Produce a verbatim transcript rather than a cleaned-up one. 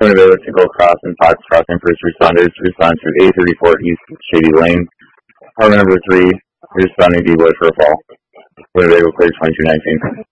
Winnebago to Gold Cross and Fox Crossing first responders respond to A thirty-four East Shady Lane. Car number three responding D-Boy for a fall. Winnebago clear twenty-two nineteen.